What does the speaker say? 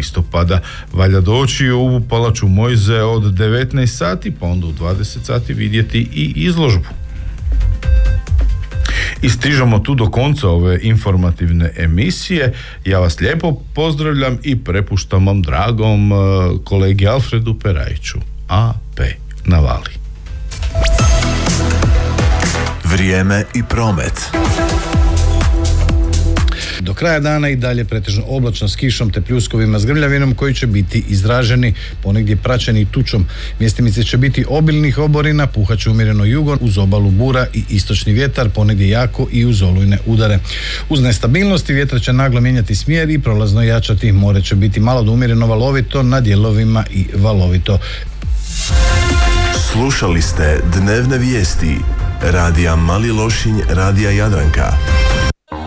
listopada. Valja doći u Palaču Mojze od 19 sati, pa onda u 20 sati vidjeti i izložbu. I stižemo tu do konca ove informativne emisije. Ja vas lijepo pozdravljam i prepuštam vam dragom kolegi Alfredu Perajiću. AP navali. Vrijeme i promet. Do kraja dana i dalje pretežno oblačno s kišom te pljuskovima s grmljavinom koji će biti izraženi, ponegdje praćeni tučom. Mjestimice će biti obilnih oborina, puhat će umjereno jugo, uz obalu bura i istočni vjetar, ponegdje jako i uz olujne udare. Uz nestabilnosti vjetar će naglo mijenjati smjer i prolazno jačati. More će biti malo do umjereno valovito, na dijelovima i valovito. Slušali ste dnevne vijesti Radija Mali Lošinj, Radija Jadranka.